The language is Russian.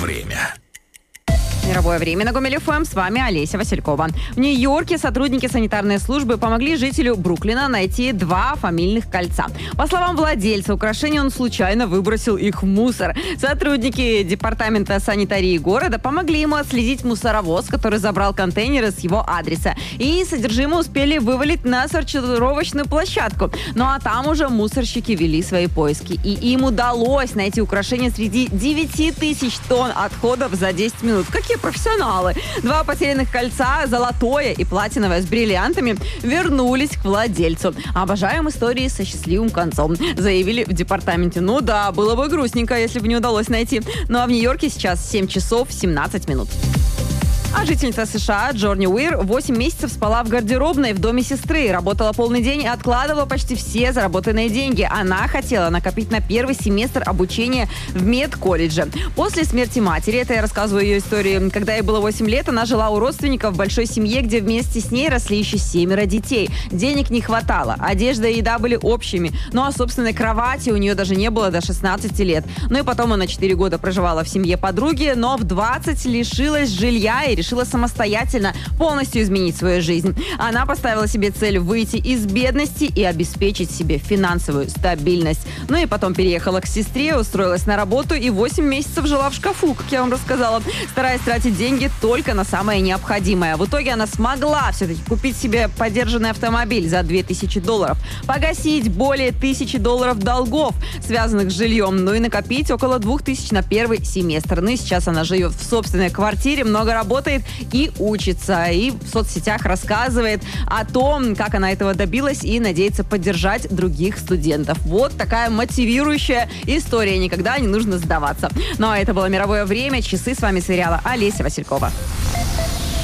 время. Мировое время на Гомель ФМ. С вами Олеся Василькова. В Нью-Йорке сотрудники санитарной службы помогли жителю Бруклина найти 2 фамильных кольца. По словам владельца украшений, он случайно выбросил их в мусор. Сотрудники департамента санитарии города помогли ему отследить мусоровоз, который забрал контейнеры с его адреса. И содержимое успели вывалить на сортировочную площадку. Ну а там уже мусорщики вели свои поиски. И им удалось найти украшения среди 9000 тонн отходов за 10 минут. Какие профессионалы! 2 потерянных кольца, золотое и платиновое с бриллиантами, вернулись к владельцу. Обожаем истории со счастливым концом, заявили в департаменте. Ну да, было бы грустненько, если бы не удалось найти. Ну а в Нью-Йорке сейчас 7 часов 17 минут. А жительница США Джорни Уир 8 месяцев спала в гардеробной в доме сестры, работала полный день и откладывала почти все заработанные деньги. Она хотела накопить на первый семестр обучения в медколледже. После смерти матери, это я рассказываю ее историю, когда ей было 8 лет, она жила у родственников в большой семье, где вместе с ней росли еще 7 детей. Денег не хватало, одежда и еда были общими. Ну а собственной кровати у нее даже не было до 16 лет. Ну и потом она 4 года проживала в семье подруги, но в 20 лишилась жилья и решила самостоятельно полностью изменить свою жизнь. Она поставила себе цель выйти из бедности и обеспечить себе финансовую стабильность. Ну и потом переехала к сестре, устроилась на работу и 8 месяцев жила в шкафу, как я вам рассказала, стараясь тратить деньги только на самое необходимое. В итоге она смогла все-таки купить себе подержанный автомобиль за $2000, погасить более $1000 долгов, связанных с жильем, ну и накопить около 2000 на первый семестр. Ну и сейчас она живет в собственной квартире, много работает и учится. И в соцсетях рассказывает о том, как она этого добилась и надеется поддержать других студентов. Вот такая мотивирующая история. Никогда не нужно сдаваться. Ну а это было «Мировое время». Часы с вами сверяла Олеся Василькова.